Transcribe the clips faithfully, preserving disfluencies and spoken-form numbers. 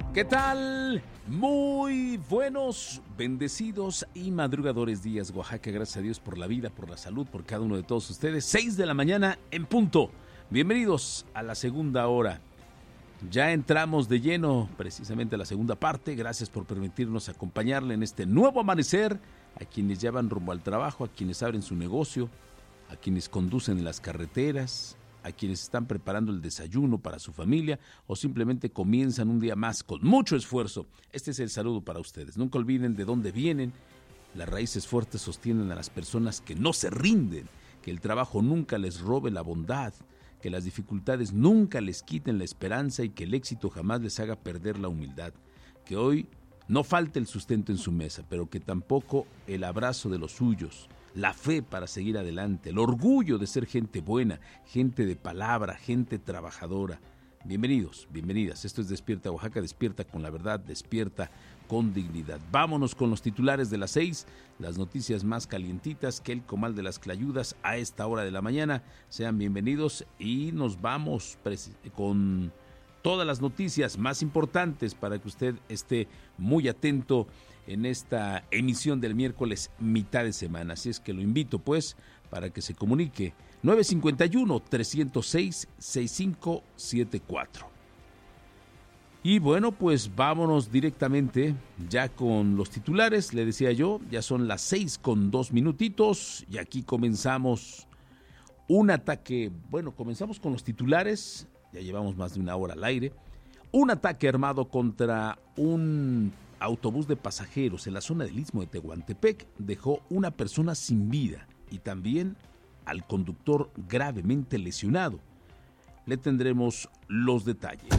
¿Qué tal? Muy buenos, bendecidos y madrugadores días, Oaxaca. Gracias a Dios por la vida, por la salud, por cada uno de todos ustedes. Seis de la mañana en punto. Bienvenidos a la segunda hora. Ya entramos de lleno precisamente a la segunda parte. Gracias por permitirnos acompañarle en este nuevo amanecer. A quienes ya van rumbo al trabajo, a quienes abren su negocio, a quienes conducen las carreteras, a quienes están preparando el desayuno para su familia o simplemente comienzan un día más con mucho esfuerzo. Este es el saludo para ustedes. Nunca olviden de dónde vienen. Las raíces fuertes sostienen a las personas que no se rinden, que el trabajo nunca les robe la bondad, que las dificultades nunca les quiten la esperanza y que el éxito jamás les haga perder la humildad. Que hoy no falte el sustento en su mesa, pero que tampoco el abrazo de los suyos, la fe para seguir adelante, el orgullo de ser gente buena, gente de palabra, gente trabajadora. Bienvenidos, bienvenidas. Esto es Despierta Oaxaca, despierta con la verdad, despierta con dignidad. Vámonos con los titulares de las seis, las noticias más calientitas que el comal de las clayudas a esta hora de la mañana. Sean bienvenidos y nos vamos con todas las noticias más importantes para que usted esté muy atento en esta emisión del miércoles mitad de semana. Así es que lo invito pues para que se comunique nueve cinco uno, tres cero seis, seis cinco siete cuatro. Y bueno, pues vámonos directamente ya con los titulares. Le decía yo, ya son las seis con dos minutitos y aquí comenzamos un ataque. Bueno, comenzamos con los titulares, ya llevamos más de una hora al aire. Un ataque armado contra un autobús de pasajeros en la zona del Istmo de Tehuantepec dejó una persona sin vida y también al conductor gravemente lesionado. Le tendremos los detalles.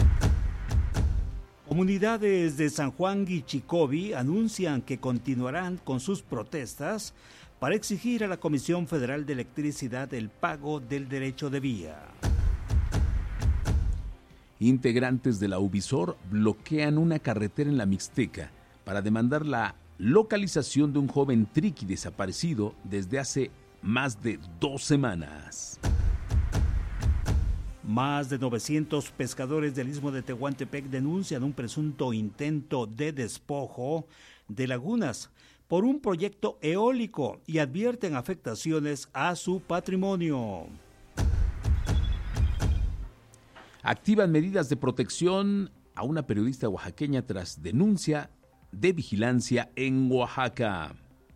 Comunidades de San Juan Guichicobi anuncian que continuarán con sus protestas para exigir a la Comisión Federal de Electricidad el pago del derecho de vía. Integrantes de la Uvisor bloquean una carretera en la Mixteca para demandar la localización de un joven triqui desaparecido desde hace más de dos semanas. Más de novecientos pescadores del Istmo de Tehuantepec denuncian un presunto intento de despojo de lagunas por un proyecto eólico y advierten afectaciones a su patrimonio. Activan medidas de protección a una periodista oaxaqueña tras denuncia de vigilancia en Oaxaca.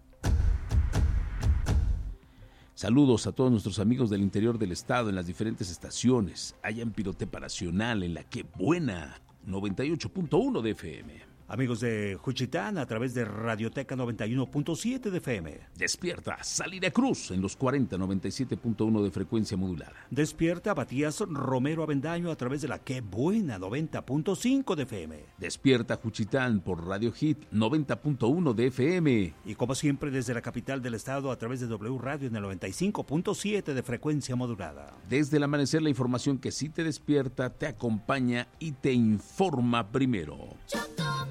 Saludos a todos nuestros amigos del interior del estado en las diferentes estaciones. Hayan Pirotepa Nacional en la Que Buena, noventa y ocho punto uno de F M. Amigos de Juchitán a través de Radioteca noventa y uno punto siete de F M. Despierta Salida Cruz en los cuarenta, noventa y siete punto uno de frecuencia modulada. Despierta Matías Romero Avendaño a través de la Que Buena noventa punto cinco de F M. Despierta Juchitán por Radio Hit noventa punto uno de F M. Y como siempre desde la capital del estado a través de W Radio en el noventa y cinco punto siete de frecuencia modulada. Desde el amanecer la información que sí te despierta, te acompaña y te informa primero.